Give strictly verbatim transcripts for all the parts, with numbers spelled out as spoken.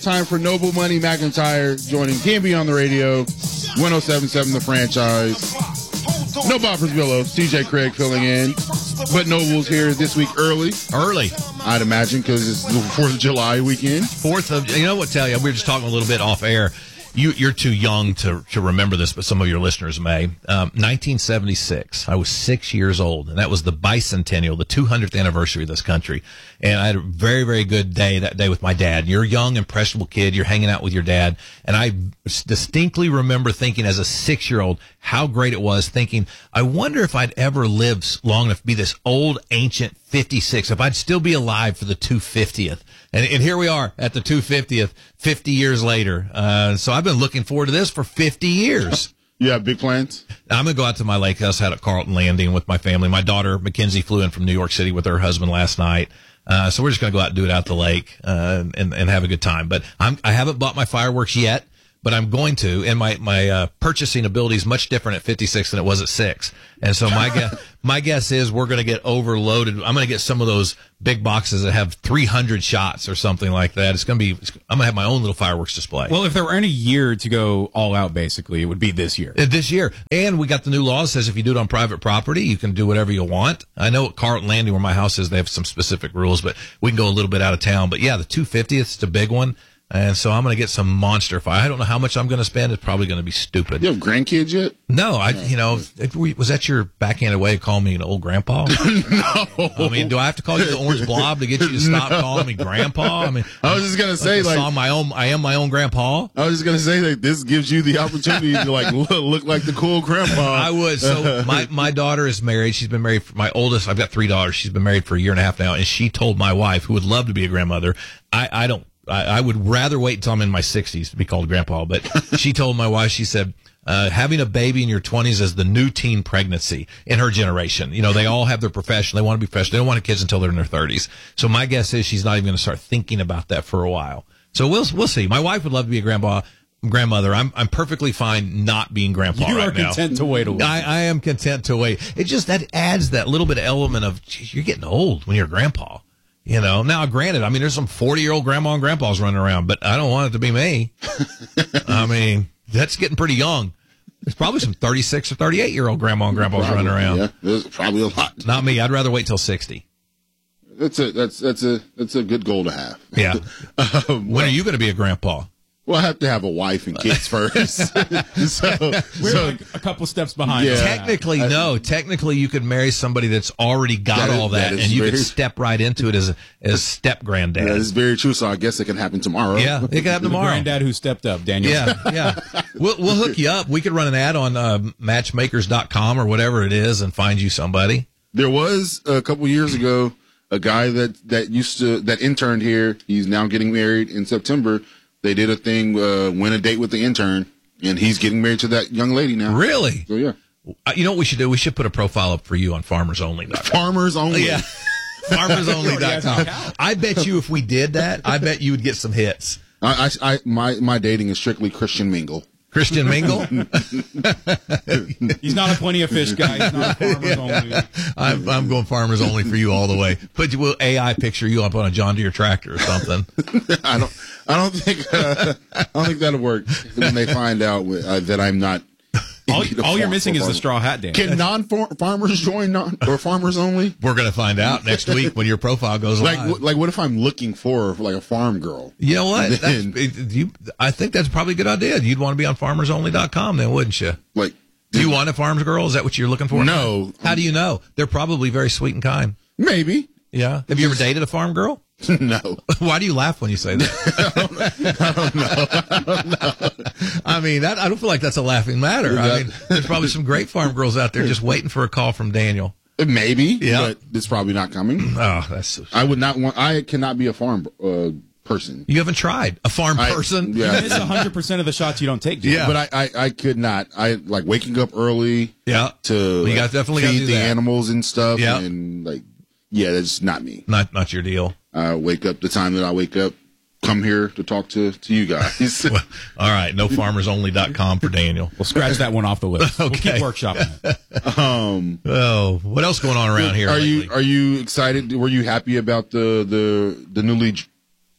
time for Noble Money McIntyre joining P and B on the radio, one oh seven point seven The Franchise. No Bob Frisbillo, C J Craig filling in. But Noble's here this week early. Early. I'd imagine because it's the fourth of July weekend. fourth of, you know what, tell you, we were just talking a little bit off air. You, you're too young to, to remember this, but some of your listeners may. Um, nineteen seventy-six, I was six years old, and that was the bicentennial, the two hundredth anniversary of this country. And I had a very, very good day that day with my dad. You're a young, impressionable kid. You're hanging out with your dad. And I distinctly remember thinking as a six-year-old how great it was, thinking, I wonder if I'd ever live long enough to be this old, ancient fifty-six, if I'd still be alive for the two hundred fiftieth. And, and here we are at the two hundred fiftieth, fifty years later. Uh, so I've been looking forward to this for fifty years. You have big plans? I'm going to go out to my lake house out at Carlton Landing with my family. My daughter, Mackenzie, flew in from New York City with her husband last night. Uh, so we're just going to go out and do it out the lake, uh, and, and have a good time. But I'm, I haven't bought my fireworks yet, but I'm going to. And my, my, uh, purchasing ability is much different at fifty-six than it was at six. And so my guess, my guess is we're going to get overloaded. I'm going to get some of those big boxes that have three hundred shots or something like that. It's going to be, I'm going to have my own little fireworks display. Well, if there were any year to go all out, basically, it would be this year. Uh, This year. And we got the new law that says if you do it on private property, you can do whatever you want. I know at Carlton Landing, where my house is, they have some specific rules, but we can go a little bit out of town. But yeah, the two hundred fiftieth is a big one. And so I'm going to get some monster fire. I don't know how much I'm going to spend. It's probably going to be stupid. You have grandkids yet? No, I, you know, was that your backhanded way of calling me an old grandpa? No. I mean, do I have to call you the orange blob to get you to stop No. calling me grandpa? I mean, I was just going to say, like, like, song, my own, I am my own grandpa. I was just going to say, like, this gives you the opportunity to, like, look, look like the cool grandpa. I would. So my, my daughter is married. She's been married for my oldest. I've got three daughters. She's been married for a year and a half now. And she told my wife, who would love to be a grandmother, I, I don't, I, I would rather wait until I'm in my sixties to be called grandpa. But she told my wife, she said, uh, having a baby in your twenties is the new teen pregnancy in her generation. You know, they all have their profession. They want to be professional. They don't want kids until they're in their thirties. So my guess is she's not even going to start thinking about that for a while. So we'll, we'll see. My wife would love to be a grandpa. Grandmother, I'm I'm perfectly fine not being grandpa You right are now. content to wait a week. I, I am content to wait. It just, that adds that little bit of element of, geez, you're getting old when you're a grandpa. You know, now granted, I mean, there's some forty-year-old grandma and grandpas running around, but I don't want it to be me. I mean, that's getting pretty young. There's probably some thirty-six or thirty-eight-year-old grandma and grandpas Probably, running around. Yeah, there's probably a lot. Not me. I'd rather wait till sixty. That's a that's that's a that's a good goal to have. Yeah. um, When are you going to be a grandpa? Well, I have to have a wife and kids first. so, We're so like a couple steps behind. Yeah. us. Technically, I- no. Technically, you could marry somebody that's already got That is- all that, that is and you could very- step right into it as as step granddad. that is very true. So I guess it can happen tomorrow. Yeah, it could happen The tomorrow. granddad who stepped up, Daniel. Yeah, yeah. We'll we'll hook you up. We could run an ad on uh, matchmakers dot com or whatever it is and find you somebody. There was a couple years ago a guy that that used to that interned here. He's now getting married in September. They did a thing, uh, win a date with the intern, and he's getting married to that young lady now. Really? So yeah, Uh, you know what we should do? We should put a profile up for you on farmers only dot com. farmers only. Yeah. farmers only dot com. Already has an I bet you if we did that, I bet you would get some hits. I, I, I my my dating is strictly Christian mingle. Christian Mingle? He's not a plenty of fish guy. He's not a farmer's only. I'm, I'm going farmers only for you all the way. Put you will A I picture you up on a John Deere tractor or something. I don't I don't think uh, I don't think that'll work when they find out uh, that I'm not. All, indeed a all you're farm- missing is the farmer. straw hat, Dan. Can non-farmers join non or farmers only? We're going to find out next week when your profile goes Like, live. w- like, what if I'm looking for like a farm girl? You know what? That's, Then- it, you, I think that's probably a good idea. You'd want to be on farmers only dot com then, wouldn't you? Like, Do you want a farms girl? Is that what you're looking for? No. How do you know? They're probably very sweet and kind. maybe Yeah. Have you ever dated a farm girl? no. Why do you laugh when you say that? I don't know. I don't know. I mean, that, I don't feel like that's a laughing matter. I mean, there's probably some great farm girls out there just waiting for a call from Daniel. Maybe, Yeah. but it's probably not coming. Oh, that's so. I would not want. I cannot be a farm uh, person. You haven't tried a farm I- person? yeah. You miss one hundred percent of the shots you don't take, Dan. Yeah. But I, I, I could not. I like waking up early. Yeah. To You got- definitely gotta feed do the that. animals and stuff. Yeah. And like, yeah, that's not me. Not, not your deal. I wake up the time that I wake up. Come here to talk to, to you guys. Well, all right. No farmers only dot com for Daniel. We'll scratch that one off the list. We'll Okay. keep workshopping it. um, Oh, what else going on around here? are lately? you are you excited? Were you happy about the the the newly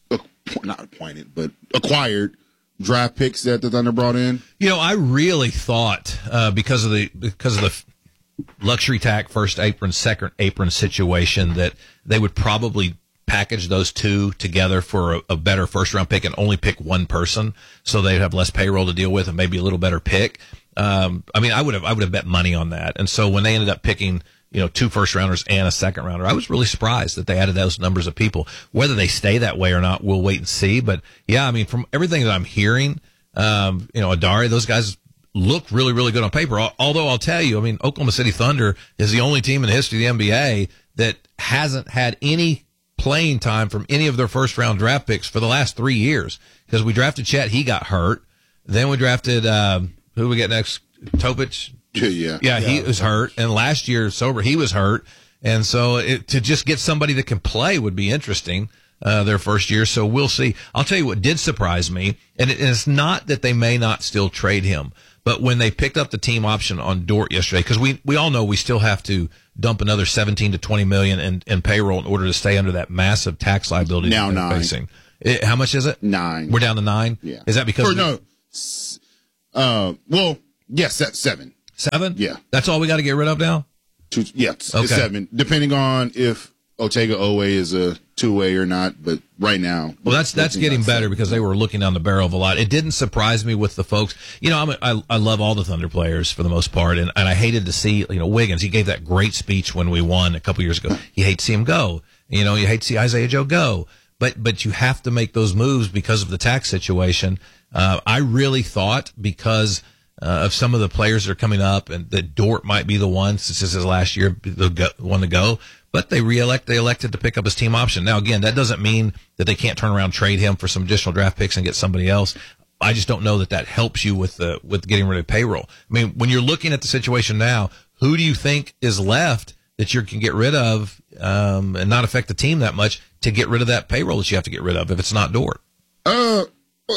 not appointed, but acquired draft picks that the Thunder brought in? You know, I really thought uh, because of the because of the luxury tax first apron, second apron situation that they would probably package those two together for a, a better first round pick and only pick one person, so they'd have less payroll to deal with and maybe a little better pick. Um, I mean, I would have I would have bet money on that. And so when they ended up picking, you know, two first rounders and a second rounder, I was really surprised that they added those numbers of people. Whether they stay that way or not, we'll wait and see. But yeah, I mean, from everything that I'm hearing, um, you know, Adare, those guys look really, really good on paper. Although I'll tell you, I mean, Oklahoma City Thunder is the only team in the history of the N B A that hasn't had any playing time from any of their first round draft picks for the last three years. Because we drafted Chet, he got hurt. Then we drafted, um, who we get next? Topic? Yeah, yeah. Yeah, he was hurt. And last year, sober, he was hurt. And so it, to just get somebody that can play would be interesting, uh, their first year. So we'll see. I'll tell you what did surprise me. And, it, and it's not that they may not still trade him, but when they picked up the team option on Dort yesterday, because we, we all know we still have to dump another seventeen to twenty million in, in payroll in order to stay under that massive tax liability now that they're nine. facing. It, how much is it? Nine. We're down to nine? Yeah. Is that because or we, no? S- Uh, well, yes, that's seven. seven? Yeah. That's all we got to get rid of now? Two, yeah, it's, Okay. it's seven, depending on if Otega Owe is a two-way or not. But right now, Well, that's that's getting better because they were looking down the barrel of a lot. It didn't surprise me with the folks. You know, I'm a, I I love all the Thunder players for the most part, and, and I hated to see, you know, Wiggins. He gave that great speech when we won a couple years ago. You hate to see him go. You know, you hate to see Isaiah Joe go. But but you have to make those moves because of the tax situation. Uh, I really thought because uh, of some of the players that are coming up, and that Dort might be the one since this is his last year, the go, one to go. But they reelect, they elected to pick up his team option. Now, again, that doesn't mean that they can't turn around, trade him for some additional draft picks and get somebody else. I just don't know that that helps you with the with getting rid of payroll. I mean, when you're looking at the situation now, who do you think is left that you can get rid of um, and not affect the team that much to get rid of that payroll that you have to get rid of if it's not Dort? Uh, well,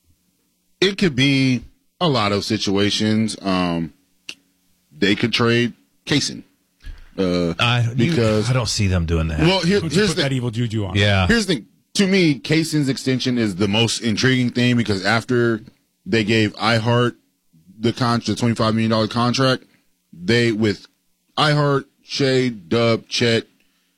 it could be a lot of situations. Um, they could trade Kaysen. Uh, I, because you, I don't see them doing that. well, here, Put, here's put the that evil juju on. yeah. Here's the thing. To me, Kaysen's extension is the most intriguing thing because after they gave iHeart the con- the twenty-five million dollars contract, they, with iHeart, Shea, Dub, Chet,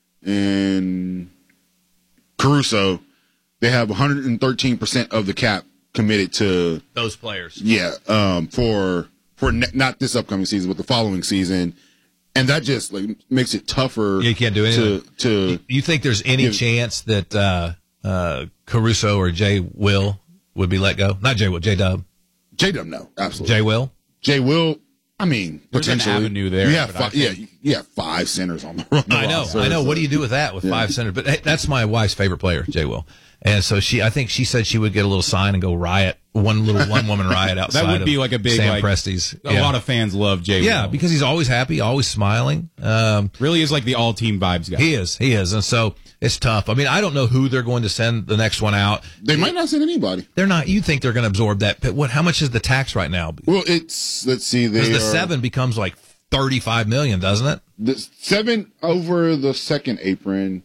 and Caruso, they have one hundred thirteen percent of the cap committed to Those players. yeah, um, for for ne- not this upcoming season, but the following season, and that just like makes it tougher. You can't do anything. to to. You think there's any Yeah. chance that uh, uh, Caruso or Jay Will would be let go? Not Jay Will, J Dub. J Dub, no, absolutely. Jay Will. Jay Will. I mean, There's an potentially avenue there, You have but I five, yeah, think- you, you have five centers on the, on the I know, roster, I know. so- What do you do with that with Yeah. five centers? But hey, that's my wife's favorite player, Jay Will. And so she, I think she said she would get a little sign and go riot, one little one woman riot outside. That would be of like a big, Sam like, Presti's. A Yeah. lot of fans love Jay. yeah, Will. because he's always happy, always smiling. Um, really is like the all team vibes guy. he is, he is, and so it's tough. I mean, I don't know who they're going to send the next one out. They might not send anybody. They're not. You think they're going to absorb that? But what? How much is the tax right now? Well, it's let's see, they Because the are- seven becomes like thirty-five million, doesn't it? the seven over the second apron,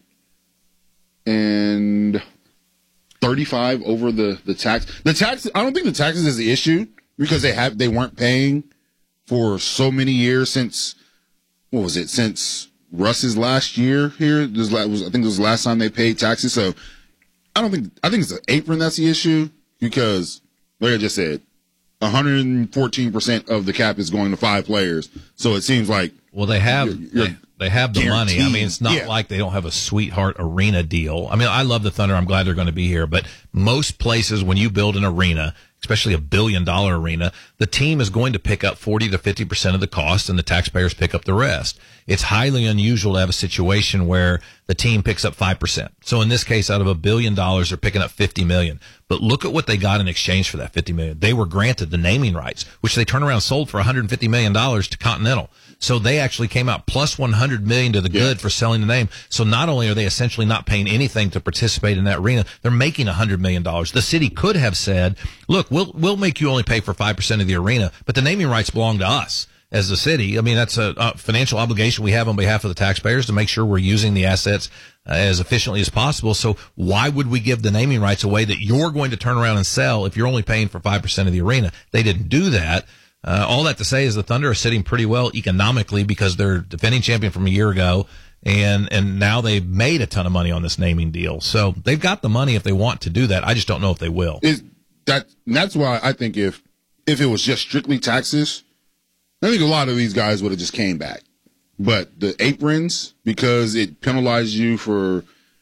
and thirty-five over the the tax. The tax. I don't think the taxes is the issue because they have they weren't paying for so many years since what was it since Russ's last year here. This la- was I think it was the last time they paid taxes. So I don't think I think it's the apron that's the issue because like I just said, one hundred fourteen percent of the cap is going to five players. So it seems like Well, they have You're- you're they, they have the money. I mean, it's not guaranteed. Yeah. like they don't have a sweetheart arena deal. I mean, I love the Thunder. I'm glad they're going to be here. But most places, when you build an arena, especially a billion dollar arena, the team is going to pick up forty to fifty percent of the cost and the taxpayers pick up the rest. It's highly unusual to have a situation where the team picks up five percent. So in this case, out of a billion dollars, they're picking up fifty million. But look at what they got in exchange for that fifty million. They were granted the naming rights, which they turned around and sold for one hundred fifty million dollars to Continental. So they actually came out plus one hundred million dollars to the good for selling the name. So not only are they essentially not paying anything to participate in that arena, they're making one hundred million dollars. The city could have said, look, we'll, we'll make you only pay for five percent of the arena, but the naming rights belong to us. as the city. I mean, that's a, a financial obligation we have on behalf of the taxpayers to make sure we're using the assets uh, as efficiently as possible. So why would we give the naming rights away that you're going to turn around and sell if you're only paying for five percent of the arena? They didn't do that. Uh, all that to say is the Thunder are sitting pretty well economically because they're defending champion from a year ago. And, and now they've made a ton of money on this naming deal. So they've got the money if they want to do that. I just don't know if they will. Is that, that's why I think if, if it was just strictly taxes, I think a lot of these guys would have just came back. But the aprons, because it penalized you for,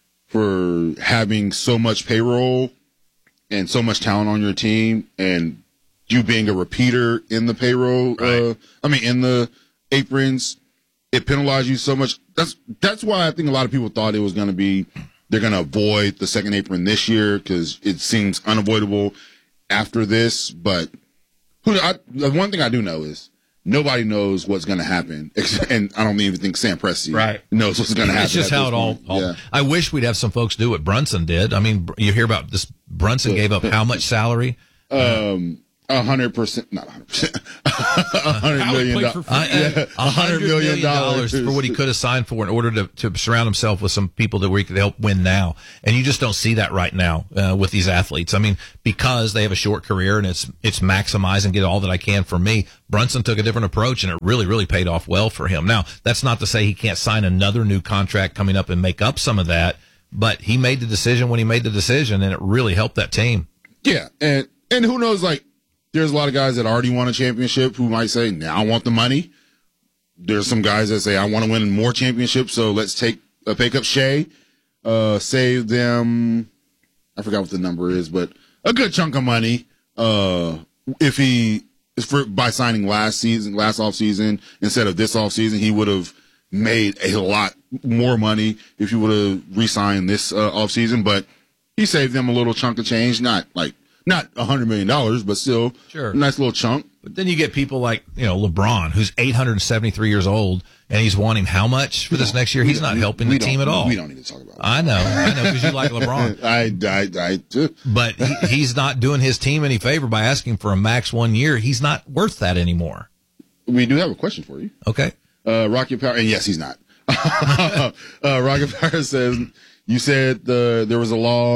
for having so much payroll and so much talent on your team and you being a repeater in the payroll, right. uh, I mean, in the aprons, it penalized you so much. That's that's why I think a lot of people thought it was going to be they're going to avoid the second apron this year because it seems unavoidable after this. But who I, the one thing I do know is nobody knows what's going to happen, and I don't even think Sam Presti right. knows what's going to happen. It's just how it all. all yeah. I wish we'd have some folks do what Brunson did. I mean, you hear about this. Brunson gave up how much salary? Um. A hundred percent, not a hundred percent, a hundred million dollars. A hundred million dollars for what he could have signed for in order to, to surround himself with some people that we could help win now. And you just don't see that right now uh, with these athletes. I mean, because they have a short career and it's it's maximize and get all that I can for me. Brunson took a different approach and it really, really paid off well for him. Now, that's not to say he can't sign another new contract coming up and make up some of that, but he made the decision when he made the decision and it really helped that team. Yeah, and and who knows, like. There's a lot of guys that already won a championship who might say, now I want the money. There's some guys that say, I want to win more championships, so let's take a pay cut Shea, uh, save them, I forgot what the number is, but a good chunk of money, uh, if he, for, by signing last season, last offseason, instead of this offseason, he would have made a lot more money if he would have re-signed this uh, offseason, but he saved them a little chunk of change, not like, Not a hundred million dollars, but still sure. a nice little chunk. But then you get people like, you know, LeBron, who's eight hundred seventy-three years old, and he's wanting how much for this next year? He's not helping the team at all. We don't need to talk about it. I know. I know, because you like LeBron. I, I, I do. But he, he's not doing his team any favor by asking for a max one year. He's not worth that anymore. We do have a question for you. Okay. Uh, Rocket Power, and yes, he's not. uh, Rocket Power says, you said the there was a law,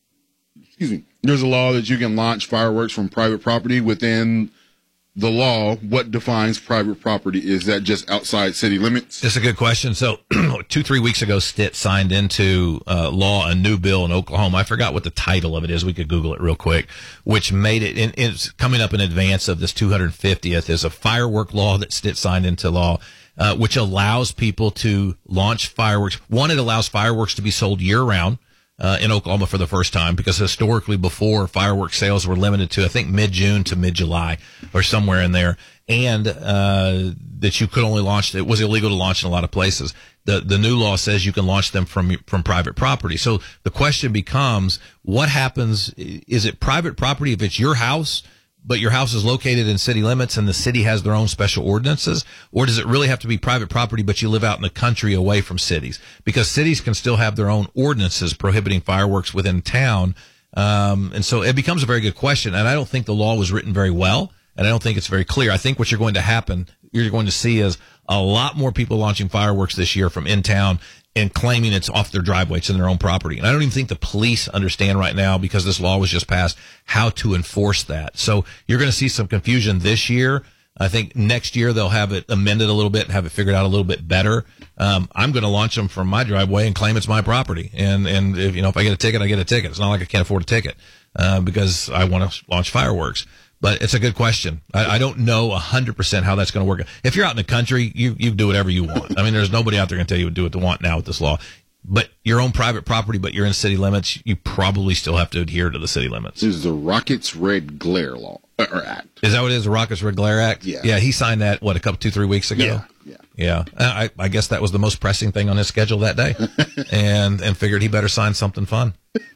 excuse me, there's a law that you can launch fireworks from private property. Within the law, what defines private property? Is that just outside city limits? It's a good question. So two, three weeks ago, Stitt signed into uh, law a new bill in Oklahoma. I forgot what the title of it is. We could Google it real quick, which made it, and it's coming up in advance of this two hundred fiftieth, is a firework law that Stitt signed into law, uh, which allows people to launch fireworks. One, it allows fireworks to be sold year round. Uh, in Oklahoma for the first time, because historically before, fireworks sales were limited to, I think, mid-June to mid-July or somewhere in there, and uh, that you could only launch, it was illegal to launch in a lot of places. The the new law says you can launch them from from private property. So the question becomes, what happens, is it private property if it's your house, but your house is located in city limits and the city has their own special ordinances? Or does it really have to be private property, but you live out in the country away from cities? Because cities can still have their own ordinances prohibiting fireworks within town. Um, and so it becomes a very good question. And I don't think the law was written very well. And I don't think it's very clear. I think what you're going to happen, you're going to see is a lot more people launching fireworks this year from in town and claiming it's off their driveway, it's in their own property. And I don't even think the police understand right now, because this law was just passed, how to enforce that. So you're going to see some confusion this year. I think next year they'll have it amended a little bit and have it figured out a little bit better. Um, I'm going to launch them from my driveway and claim it's my property. And, and if, you know, if I get a ticket, I get a ticket. It's not like I can't afford a ticket, uh, because I want to launch fireworks. But it's a good question. I, I don't know one hundred percent how that's going to work. If you're out in the country, you, you do whatever you want. I mean, there's nobody out there going to tell you to do what they want now with this law. But your own private property, but you're in city limits, you probably still have to adhere to the city limits. This is the Rockets Red Glare Law, or Act. Is that what it is, the Rockets Red Glare Act? Yeah. Yeah, he signed that, what, a couple, two, three weeks ago? Yeah. Yeah. Yeah. I, I guess that was the most pressing thing on his schedule that day. and and figured he better sign something fun.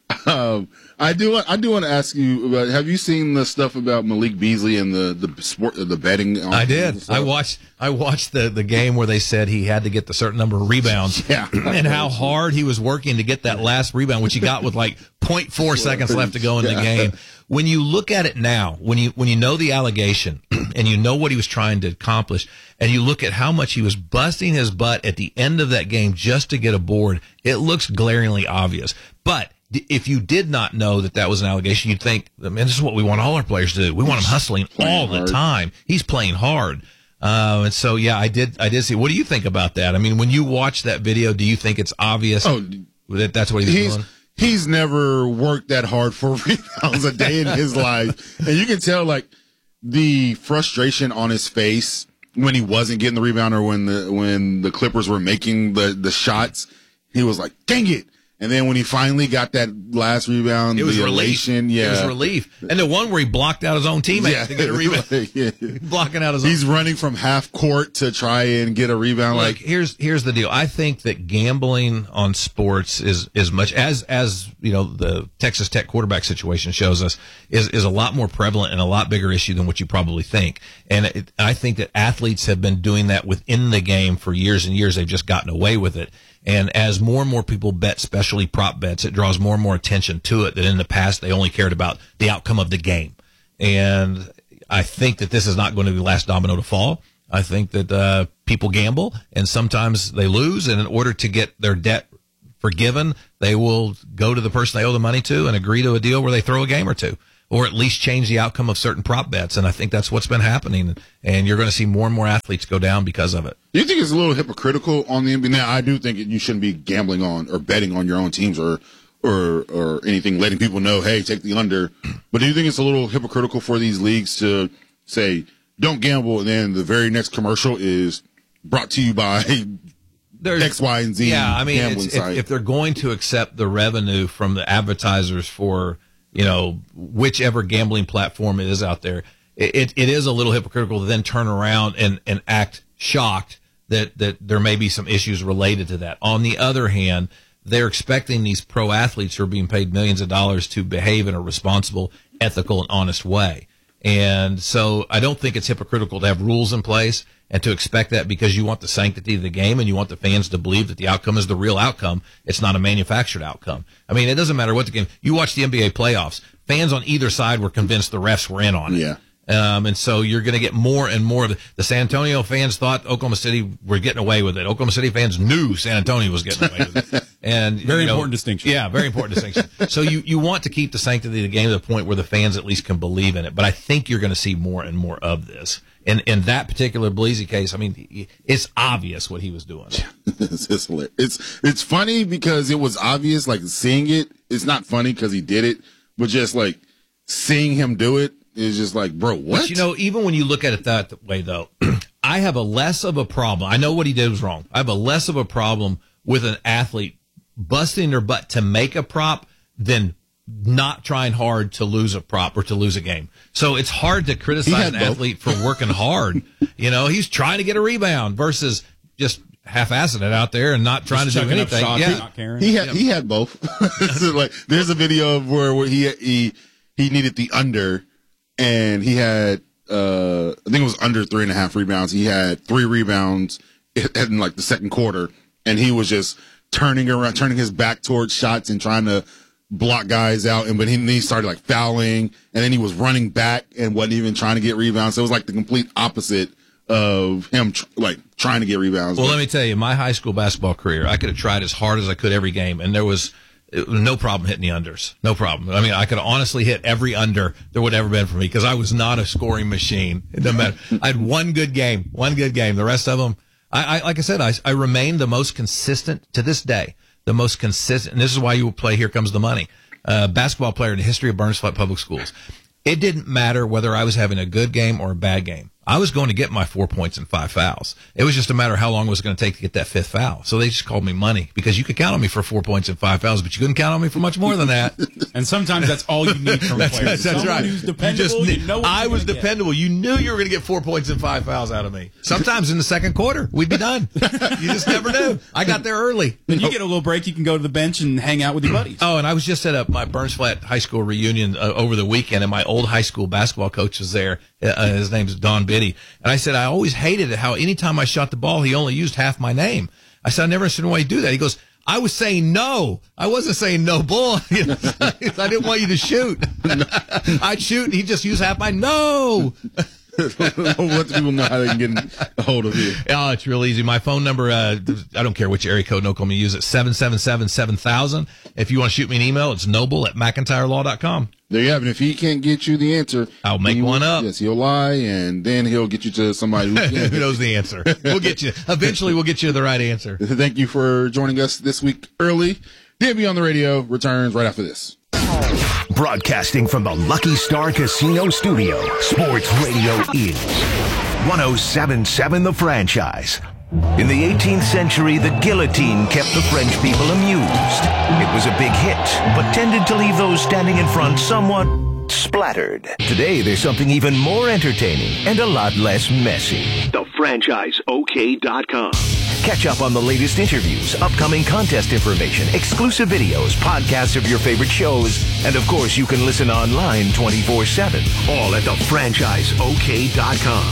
Um, I do. I do want to ask you about. Have you seen the stuff about Malik Beasley and the the sport, the betting? On I did. I watched. I watched the the game where they said he had to get the certain number of rebounds. Yeah. And how hard he was working to get that last rebound, which he got with like zero point four seconds left to go in the game. When you look at it now, when you when you know the allegation and you know what he was trying to accomplish, and you look at how much he was busting his butt at the end of that game just to get a board, it looks glaringly obvious. But if you did not know that that was an allegation, you'd think, man, this is what we want all our players to do. We want them hustling all the time. He's playing hard. Uh, and so, yeah, I did I did see. What do you think about that? I mean, when you watch that video, do you think it's obvious oh, that that's what he's, he's doing? He's never worked that hard for rebounds a day in his life. And you can tell, like, the frustration on his face when he wasn't getting the rebound or when the when the Clippers were making the, the shots. He was like, dang it. And then when he finally got that last rebound, it was the relief. elation, yeah. It was relief. And the one where he blocked out his own teammate yeah. to get a rebound. yeah. Blocking out his own. He's running from half court to try and get a rebound. Look, like here's here's the deal. I think that gambling on sports is as much as as you know the Texas Tech quarterback situation shows us is is a lot more prevalent and a lot bigger issue than what you probably think. And it, I think that athletes have been doing that within the game for years and years. They've just gotten away with it. And as more and more people bet, especially prop bets, it draws more and more attention to it. That in the past they only cared about the outcome of the game. And I think that this is not going to be the last domino to fall. I think that uh, people gamble, and sometimes they lose. And in order to get their debt forgiven, they will go to the person they owe the money to and agree to a deal where they throw a game or two, or at least change the outcome of certain prop bets. And I think that's what's been happening. And you're going to see more and more athletes go down because of it. Do you think it's a little hypocritical on the N B A? Now, I do think you shouldn't be gambling on or betting on your own teams or or or anything, letting people know, hey, take the under. But do you think it's a little hypocritical for these leagues to say, don't gamble, and then the very next commercial is brought to you by There's, X, Y, and Z yeah, I mean, gambling it's, site? If, if they're going to accept the revenue from the advertisers for, you know, whichever gambling platform it is out there, it, it is a little hypocritical to then turn around and, and act shocked that, that there may be some issues related to that. On the other hand, they're expecting these pro athletes who are being paid millions of dollars to behave in a responsible, ethical, and honest way. And so I don't think it's hypocritical to have rules in place and to expect that because you want the sanctity of the game and you want the fans to believe that the outcome is the real outcome. It's not a manufactured outcome. I mean, it doesn't matter what the game. You watch the N B A playoffs. Fans on either side were convinced the refs were in on it. Yeah. Um, and so you're going to get more and more. The San Antonio fans thought Oklahoma City were getting away with it. Oklahoma City fans knew San Antonio was getting away with it. And very you know, important distinction. Yeah, very important distinction. So you, you want to keep the sanctity of the game to the point where the fans at least can believe in it. But I think you're going to see more and more of this. And in that particular Bleezy case, I mean, it's obvious what he was doing. it's, it's, it's it's funny because it was obvious. Like seeing it, it's not funny because he did it, but just like seeing him do it. Is just like, bro, what? But you know, even when you look at it that way, though, I have a less of a problem. I know what he did was wrong. I have a less of a problem with an athlete busting their butt to make a prop than not trying hard to lose a prop or to lose a game. So it's hard to criticize an both. athlete for working hard. You know, he's trying to get a rebound versus just half-assing it out there and not trying Just to do chucking up anything. shots, Yeah. not caring. He had he had both. So like, there's a video of where, where he he he needed the under. And he had, uh, I think it was under three and a half rebounds. He had three rebounds in like the second quarter, and he was just turning around, turning his back towards shots and trying to block guys out. And but he, he started like fouling, and then he was running back and wasn't even trying to get rebounds. So it was like the complete opposite of him tr- like trying to get rebounds. Well, but, let me tell you, my high school basketball career, I could have tried as hard as I could every game, and there was no problem hitting the unders. No problem. I mean, I could honestly hit every under there would ever been for me because I was not a scoring machine. It doesn't matter. I had one good game, one good game. The rest of them, I, I like I said, I, I remain the most consistent to this day. The most consistent, and this is why you will play Here Comes the Money. Uh, basketball player in the history of Burns Flat Public Schools. It didn't matter whether I was having a good game or a bad game. I was going to get my four points and five fouls. It was just a matter of how long it was going to take to get that fifth foul. So they just called me money because you could count on me for four points and five fouls, but you couldn't count on me for much more than that. And sometimes that's all you need from that's, players. That's, that's right. Who's dependable, you just, you know what I was get. dependable. You knew you were going to get four points and five fouls out of me. Sometimes in the second quarter, we'd be done. You just never knew. I got there early. Then you get a little break. You can go to the bench and hang out with your buddies. Oh, and I was just at a, my Burns Flat High School reunion uh, over the weekend, and my old high school basketball coach was there. Uh, his name's Don Biddy. And I said, I always hated it how anytime I shot the ball, he only used half my name. I said, I never understood why you do that. He goes, I was saying no. I wasn't saying no bull. I didn't want you to shoot. I'd shoot, and he'd just use half my no. Let people know how they can get a hold of you. Oh, it's real easy. My phone number, uh, I don't care which area code in Oklahoma you use it, seven seven seven, seven thousand. If you want to shoot me an email, it's noble at mcintyre law dot com. There you have it. If he can't get you the answer, I'll make will, one up. Yes, he'll lie, and then he'll get you to somebody who, who knows the answer. We'll get you. Eventually, we'll get you the right answer. Thank you for joining us this week early. D B on the Radio returns right after this. Broadcasting from the Lucky Star Casino Studio, Sports Radio is one oh seven point seven The Franchise. In the eighteenth century, the guillotine kept the French people amused. It was a big hit, but tended to leave those standing in front somewhat splattered. Today, there's something even more entertaining and a lot less messy. the franchise O K dot com. Catch up on the latest interviews, upcoming contest information, exclusive videos, podcasts of your favorite shows, and of course, you can listen online twenty-four seven. All at the franchise O K dot com.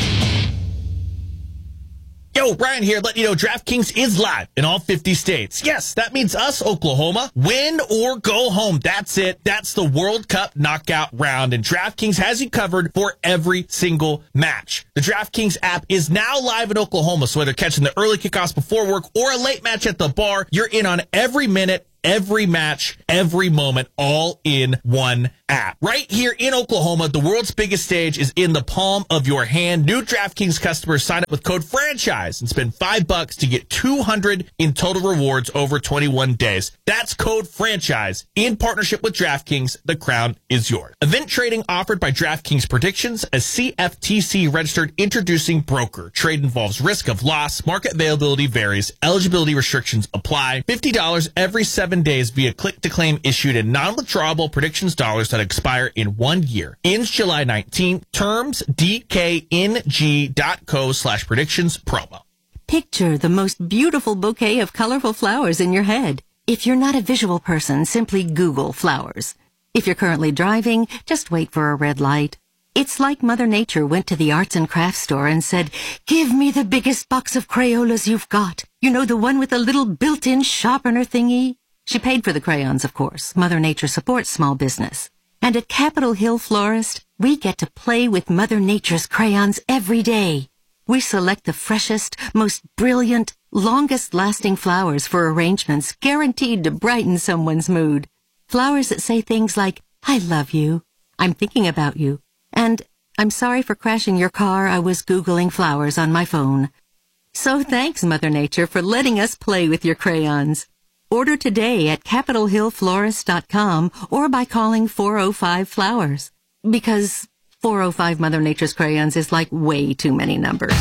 Yo, Brian here, letting you know DraftKings is live in all fifty states. Yes, that means us, Oklahoma. Win or go home. That's it. That's the World Cup knockout round, and DraftKings has you covered for every single match. The DraftKings app is now live in Oklahoma, so whether catching the early kickoffs before work or a late match at the bar, you're in on every minute, every match, every moment, all in one app. Right here in Oklahoma, the world's biggest stage is in the palm of your hand. New DraftKings customers sign up with code FRANCHISE and spend five bucks to get two hundred in total rewards over twenty-one days. That's code FRANCHISE in partnership with DraftKings. The crown is yours. Event trading offered by DraftKings Predictions, a C F T C registered introducing broker. Trade involves risk of loss. Market availability varies. Eligibility restrictions apply. fifty dollars every seven days via click-to-claim issued in non-withdrawable predictions dollars that expire in one year. Ends July nineteenth. Terms D K N G dot co slash predictions promo. Picture the most beautiful bouquet of colorful flowers in your head. If you're not a visual person, simply Google flowers. If you're currently driving, just wait for a red light. It's like Mother Nature went to the arts and crafts store and said, "Give me the biggest box of Crayolas you've got. You know, the one with the little built-in sharpener thingy?" She paid for the crayons, of course. Mother Nature supports small business. And at Capitol Hill Florist, we get to play with Mother Nature's crayons every day. We select the freshest, most brilliant, longest-lasting flowers for arrangements guaranteed to brighten someone's mood. Flowers that say things like, "I love you," "I'm thinking about you," and "I'm sorry for crashing your car, I was Googling flowers on my phone." So thanks, Mother Nature, for letting us play with your crayons. Order today at capitol hill florist dot com or by calling four oh five flowers. Because four oh five Mother Nature's crayons is like way too many numbers.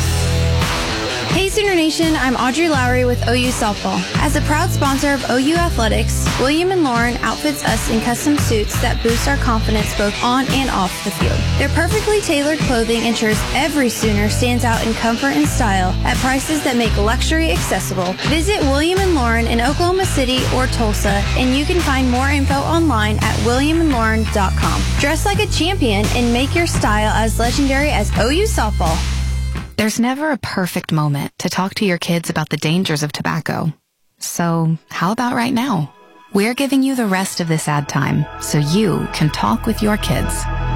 Hey Sooner Nation, I'm Audrey Lowry with O U Softball. As a proud sponsor of O U Athletics, William and Lauren outfits us in custom suits that boost our confidence both on and off the field. Their perfectly tailored clothing ensures every Sooner stands out in comfort and style at prices that make luxury accessible. Visit William and Lauren in Oklahoma City or Tulsa, and you can find more info online at william and lauren dot com. Dress like a champion and make your style as legendary as O U Softball. There's never a perfect moment to talk to your kids about the dangers of tobacco. So how about right now? We're giving you the rest of this ad time so you can talk with your kids.